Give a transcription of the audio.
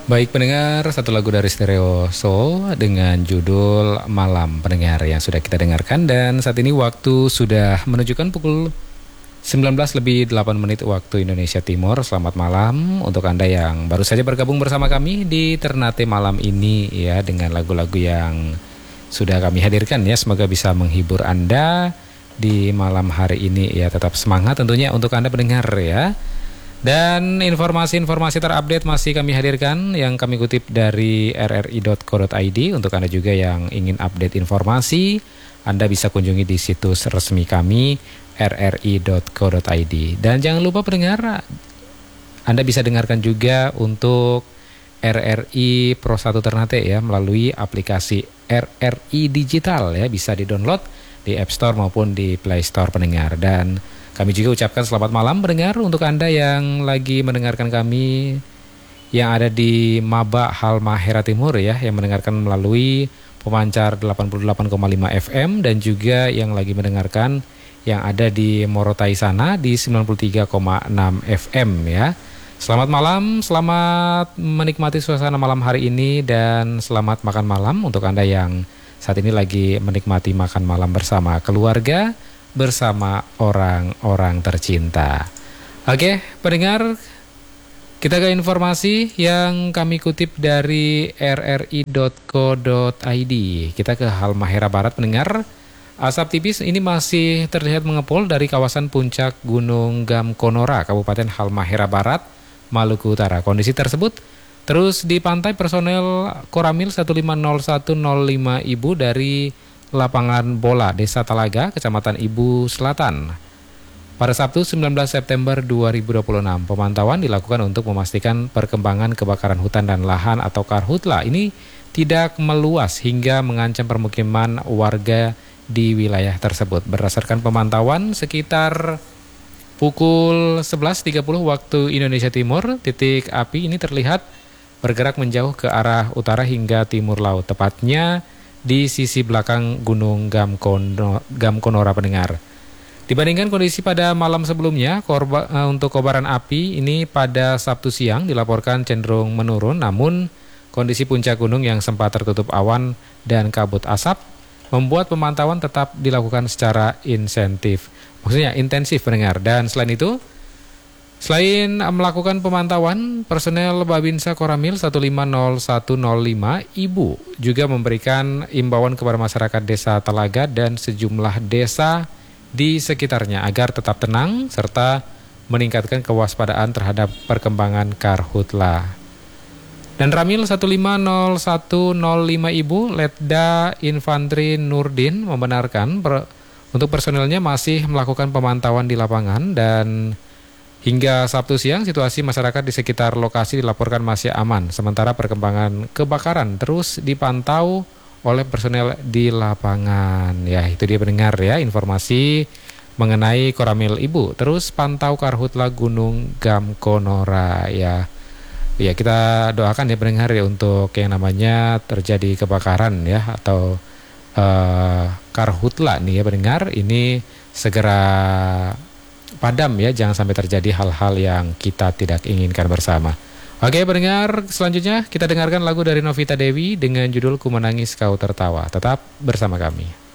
Baik pendengar, satu lagu dari Stereo Soul dengan judul Malam pendengar yang sudah kita dengarkan. Dan saat ini waktu sudah menunjukkan pukul 19 lebih 8 menit waktu Indonesia Timur. Selamat malam untuk Anda yang baru saja bergabung bersama kami di Ternate malam ini ya, dengan lagu-lagu yang sudah kami hadirkan ya. Semoga bisa menghibur Anda di malam hari ini ya. Tetap semangat tentunya untuk Anda pendengar ya. Dan informasi-informasi terupdate masih kami hadirkan yang kami kutip dari rri.co.id. Untuk Anda juga yang ingin update informasi, Anda bisa kunjungi di situs resmi kami rri.co.id. Dan jangan lupa pendengar, Anda bisa dengarkan juga untuk RRI Pro 1 Ternate ya melalui aplikasi RRI Digital ya, bisa di-download di App Store maupun di Play Store pendengar. Dan kami juga ucapkan selamat malam pendengar untuk Anda yang lagi mendengarkan kami yang ada di Maba Halmahera Timur ya, yang mendengarkan melalui pemancar 88,5 FM dan juga yang lagi mendengarkan yang ada di Morotai sana di 93,6 FM ya. Selamat malam, selamat menikmati suasana malam hari ini dan selamat makan malam untuk Anda yang saat ini lagi menikmati makan malam bersama keluarga, bersama orang-orang tercinta. Oke, pendengar, kita ke informasi yang kami kutip dari rri.co.id. Kita ke Halmahera Barat pendengar. Asap tipis ini masih terlihat mengepul dari kawasan puncak Gunung Gamkonora, Kabupaten Halmahera Barat, Maluku Utara. Kondisi tersebut terus dipantau personel Koramil 150105 Ibu dari Lapangan Bola, Desa Talaga, Kecamatan Ibu Selatan. Pada Sabtu 19 September 2026, pemantauan dilakukan untuk memastikan perkembangan kebakaran hutan dan lahan atau karhutla ini tidak meluas hingga mengancam permukiman warga di wilayah tersebut. Berdasarkan pemantauan sekitar pukul 11.30 waktu Indonesia Timur, titik api ini terlihat bergerak menjauh ke arah utara hingga timur laut, tepatnya di sisi belakang Gunung Gamkonora pendengar. Dibandingkan kondisi pada malam sebelumnya, untuk kobaran api ini pada Sabtu siang dilaporkan cenderung menurun, namun kondisi puncak gunung yang sempat tertutup awan dan kabut asap membuat pemantauan tetap dilakukan secara intensif pendengar. Dan selain melakukan pemantauan, personel Babinsa Koramil 150105 Ibu juga memberikan imbauan kepada masyarakat Desa Talaga dan sejumlah desa di sekitarnya agar tetap tenang serta meningkatkan kewaspadaan terhadap perkembangan karhutla. Dan Ramil 150105 Ibu, Letda Infantri Nurdin membenarkan untuk personelnya masih melakukan pemantauan di lapangan dan hingga Sabtu siang, situasi masyarakat di sekitar lokasi dilaporkan masih aman. Sementara perkembangan kebakaran terus dipantau oleh personel di lapangan. Ya, itu dia pendengar ya, informasi mengenai Koramil Ibu. Terus pantau karhutla Gunung Gamkonora ya. Ya, kita doakan ya pendengar ya untuk yang namanya terjadi kebakaran ya atau karhutla nih ya pendengar, ini segera padam ya, jangan sampai terjadi hal-hal yang kita tidak inginkan bersama. Oke pendengar, selanjutnya kita dengarkan lagu dari Novita Dewi dengan judul Ku Menangis Kau Tertawa. Tetap bersama kami.